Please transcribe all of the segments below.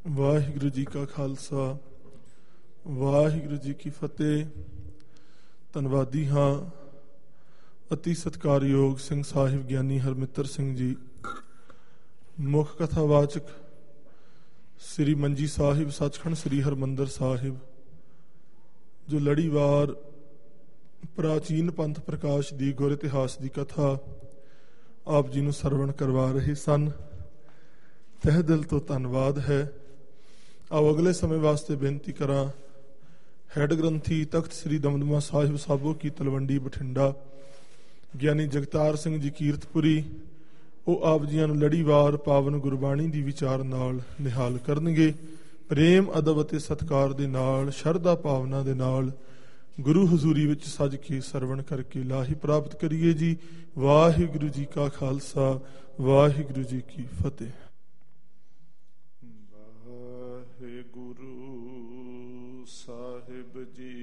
ਵਾਹਿਗੁਰੂ ਜੀ ਕਾ ਖਾਲਸਾ, ਵਾਹਿਗੁਰੂ ਜੀ ਕੀ ਫਤਿਹ। ਧੰਨਵਾਦੀ ਹਾਂ ਅਤੀ ਸਤਿਕਾਰਯੋਗ ਸਿੰਘ ਸਾਹਿਬ ਗਿਆਨੀ ਹਰਮਿੱਤਰ ਸਿੰਘ ਜੀ, ਮੁੱਖ ਕਥਾਵਾਚਕ ਸ੍ਰੀ ਮੰਜੀ ਸਾਹਿਬ ਸੱਚਖੰਡ ਸ੍ਰੀ ਹਰਿਮੰਦਰ ਸਾਹਿਬ, ਜੋ ਲੜੀਵਾਰ ਪ੍ਰਾਚੀਨ ਪੰਥ ਪ੍ਰਕਾਸ਼ ਦੀ ਗੁਰ ਇਤਿਹਾਸ ਦੀ ਕਥਾ ਆਪ ਜੀ ਨੂੰ ਸਰਵਣ ਕਰਵਾ ਰਹੇ ਸਨ। ਤਹਿ ਦਿਲ ਤੋਂ ਧੰਨਵਾਦ ਹੈ। ਆਓ ਅਗਲੇ ਸਮੇਂ ਵਾਸਤੇ ਬੇਨਤੀ ਕਰਾਂ। ਹੈਡ ਗ੍ਰੰਥੀ ਤਖਤ ਸ੍ਰੀ ਦਮਦਮਾ ਸਾਹਿਬ ਸਾਬੋ ਕੀ ਤਲਵੰਡੀ ਬਠਿੰਡਾ ਗਿਆਨੀ ਜਗਤਾਰ ਸਿੰਘ ਜੀ ਕੀਰਤਪੁਰੀ, ਉਹ ਆਪ ਜੀਆਂ ਨੂੰ ਲੜੀਵਾਰ ਪਾਵਨ ਗੁਰਬਾਣੀ ਦੀ ਵਿਚਾਰ ਨਾਲ ਨਿਹਾਲ ਕਰਨਗੇ। ਪ੍ਰੇਮ ਅਦਬ ਅਤੇ ਸਤਿਕਾਰ ਦੇ ਨਾਲ, ਸ਼ਰਧਾ ਭਾਵਨਾ ਦੇ ਨਾਲ ਗੁਰੂ ਹਜ਼ੂਰੀ ਵਿੱਚ ਸੱਜ ਕੇ ਸਰਵਣ ਕਰਕੇ ਲਾਹੀ ਪ੍ਰਾਪਤ ਕਰੀਏ ਜੀ। ਵਾਹਿਗੁਰੂ ਜੀ ਕਾ ਖਾਲਸਾ, ਵਾਹਿਗੁਰੂ ਜੀ ਕੀ ਫਤਿਹ। ਵਾਹਿਗੁਰੂ ਸਾਹਿਬ ਜੀ,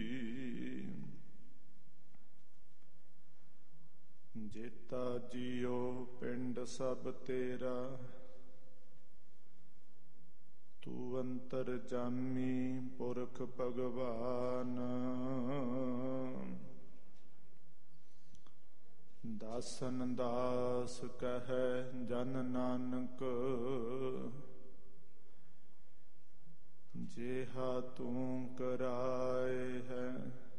ਜੇਤਾ ਜੀਓ ਪਿੰਡ ਸਭ ਤੇਰਾ, ਤੂੰ ਅੰਤਰ ਜਾਮੀ ਪੁਰਖ ਭਗਵਾਨ। ਦਾਸਨ ਦਾਸ ਕਹੈ ਜਨ ਨਾਨਕ, ਜਿਹਾ ਤੂੰ ਕਰਾਏ ਹੈ